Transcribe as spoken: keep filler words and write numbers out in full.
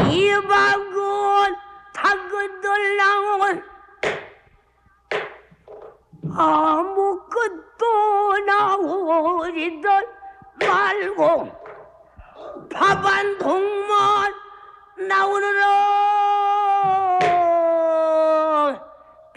이방군 타그들 나온 아무것도 나오지들 말고 밥 한 통만